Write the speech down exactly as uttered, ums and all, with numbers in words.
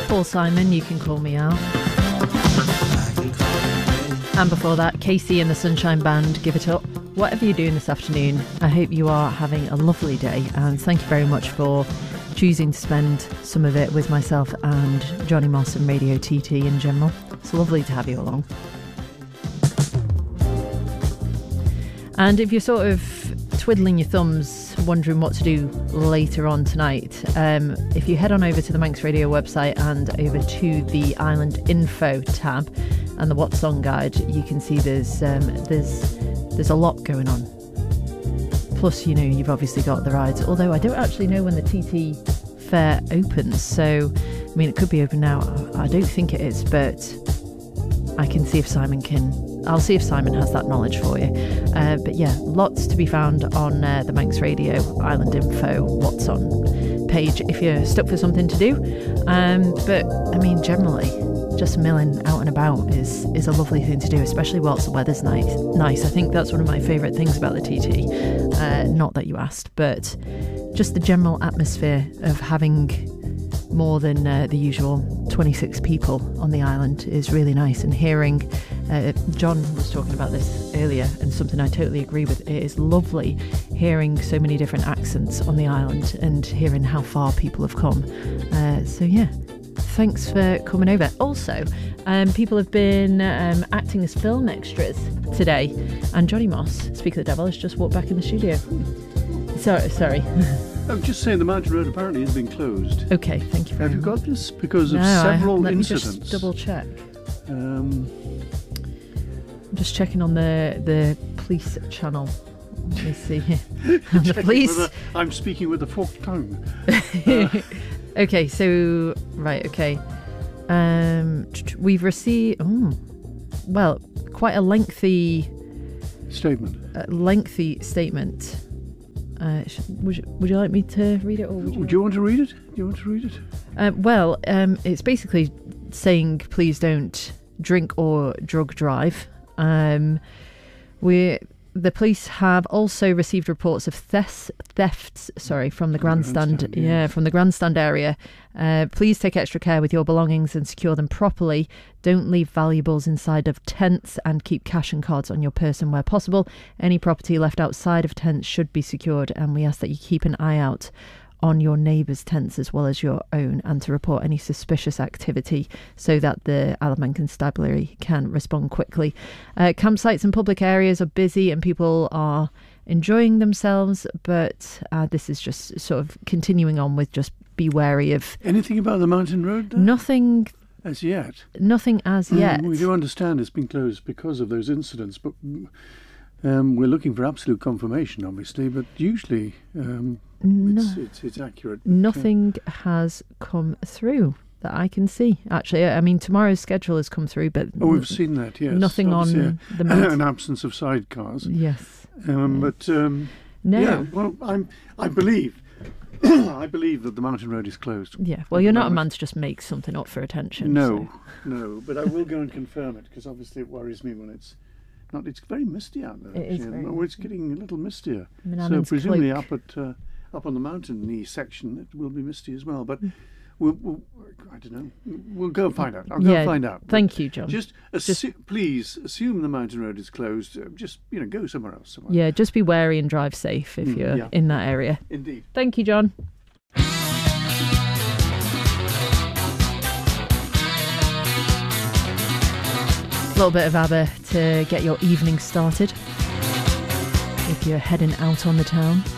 Paul Simon, You Can Call Me Out. And before that, Casey and the Sunshine Band, Give It Up. Whatever you're doing this afternoon, I hope you are having a lovely day, and thank you very much for choosing to spend some of it with myself and Johnny Moss and Radio T T in general. It's lovely to have you along. And if you're sort of twiddling your thumbs, wondering what to do later on tonight, um, if you head on over to the Manx Radio website and over to the Island Info tab and the What's On guide, you can see there's um, there's there's a lot going on. Plus, you know, you've obviously got the rides, although I don't actually know when the T T fair opens, so I mean, it could be open now. I don't think it is, but I can see if Simon can I'll see if Simon has that knowledge for you. Uh, but yeah, lots to be found on uh, the Manx Radio Island Info What's On page if you're stuck for something to do. Um, but I mean, generally, just milling out and about is is a lovely thing to do, especially whilst the weather's nice. Nice. I think that's one of my favourite things about the T T. Uh, not that you asked, but just the general atmosphere of having more than uh, the usual twenty-six people on the island is really nice. And hearing uh, John was talking about this earlier, and something I totally agree with, it is lovely hearing so many different accents on the island and hearing how far people have come. Uh, so yeah, thanks for coming over. Also, um, people have been um, acting as film extras today, and Johnny Moss, Speak of the Devil, has just walked back in the studio. Sorry, sorry. I'm just saying the Mountain Road apparently has been closed. Okay, thank you very Have much. you got this? Because of no, several I, let incidents. me just double check. Um, I'm just checking on the, the police channel. Let me see. the checking police. whether I'm speaking with a forked tongue. Uh, Okay, so right, okay. Um, we've received, oh, well, quite a lengthy statement. Uh, lengthy statement. Uh, sh- would you, would you like me to read it, or would you? Do you want to read it? Do you want to read it? Uh, well, um, it's basically saying please don't drink or drug drive. Um, we the police have also received reports of thefts, thefts sorry, from the grandstand, grandstand yeah, yes. from the grandstand area. Uh, please take extra care with your belongings and secure them properly. Don't leave valuables inside of tents, and keep cash and cards on your person where possible. Any property left outside of tents should be secured, and we ask that you keep an eye out on your neighbours' tents as well as your own, and to report any suspicious activity so that the Alaman Constabulary can respond quickly. Uh, campsites and public areas are busy and people are enjoying themselves, but uh, this is just sort of continuing on with just be wary of... Anything about the Mountain Road there? Nothing... As yet? Nothing as yet. Mm, we do understand it's been closed because of those incidents, but um, we're looking for absolute confirmation, obviously, but usually... Um, No, it's, it's, it's accurate. Nothing uh, has come through that I can see. Actually, I mean, tomorrow's schedule has come through, but oh, we've seen that. Yes, nothing obviously on a, the mount. an absence of sidecars. Yes, um, but um, no. Yeah, well, I'm. I believe. I believe that the Mountain Road is closed. Yeah. Well, you're not a man to just make something up for attention. No, so. no. But I will go and confirm it, because obviously it worries me when it's. Not, it's very misty out there. It is very oh, it's getting a little mistier. Manannan's so presumably cloak. up at uh, up on the mountain, the section, it will be misty as well. But Mm. we'll, we'll, I don't know. We'll go and find out. I'll go yeah, and find out. Thank but you, John. Just, assu- just please assume the Mountain Road is closed. Uh, just you know, go somewhere else. Somewhere. Yeah, just be wary and drive safe if Mm, you're yeah. in that area. Indeed. Thank you, John. A little bit of ABBA to get your evening started if you're heading out on the town.